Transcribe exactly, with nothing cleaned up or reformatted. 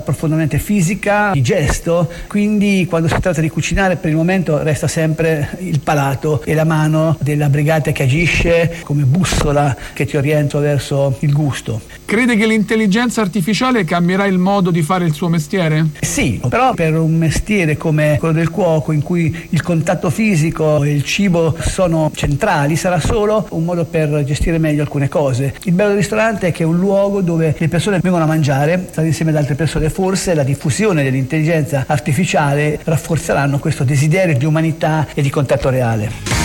profondamente fisica, di gesto, quindi quando si tratta di cucinare per il momento resta sempre il palato e la mano della brigata che agisce come bussola che ti orienta verso il gusto. Crede che l'intelligenza artificiale cambierà il modo di fare il suo mestiere? Sì, però per un mestiere come quello del cuoco, in cui il contatto fisico e il cibo sono centrali, sarà solo un modo per gestire meglio alcune cose. Il bello del ristorante è che è un luogo dove le persone vengono a mangiare, stare insieme ad altre persone. Forse la diffusione dell'intelligenza artificiale rafforzeranno questo desiderio di umanità e di contatto reale.